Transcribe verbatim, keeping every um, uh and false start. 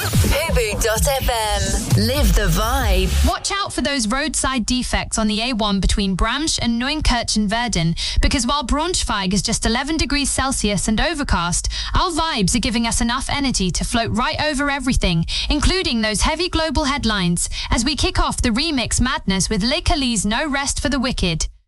Fubu dot F M. Live the vibe. Watch out for those roadside defects on the A one between Bramsch and Neunkirchen-Verden, because while Braunschweig is just eleven degrees Celsius and overcast, our vibes are giving us enough energy to float right over everything, including those heavy global headlines, as we kick off the remix madness with Les Khali's No Rest for the Wicked.